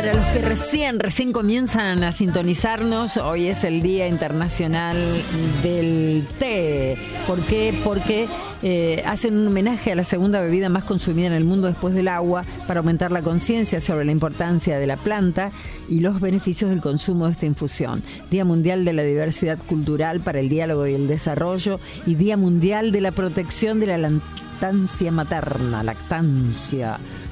Para los que recién comienzan a sintonizarnos, hoy es el Día Internacional del Té. ¿Por qué? Porque hacen un homenaje a la segunda bebida más consumida en el mundo después del agua, para aumentar la conciencia sobre la importancia de la planta y los beneficios del consumo de esta infusión. Día Mundial de la Diversidad Cultural para el Diálogo y el Desarrollo y Día Mundial de la Protección de la Lactancia Materna.